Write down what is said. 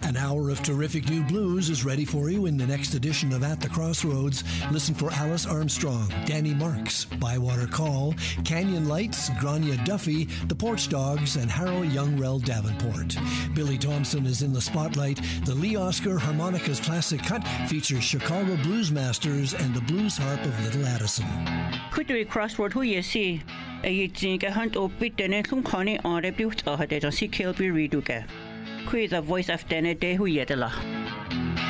An hour of terrific new blues is ready for you in the next edition of At the Crossroads. Listen for Alice Armstrong, Danny Marks, Bywater Call, Canyon Lights, Grania Duffy, The Porch Dogs, and Harold Youngrell Davenport. Billy Thompson is in the spotlight. The Lee Oscar Harmonicas Classic Cut features Chicago Blues Masters and the Blues Harp of Little Addison. Kudri Crossroad who you see a jinga hunt or bit the net from Connie on rebuke or the Kilby Reduca. Who is the voice of Dene de Huyetela?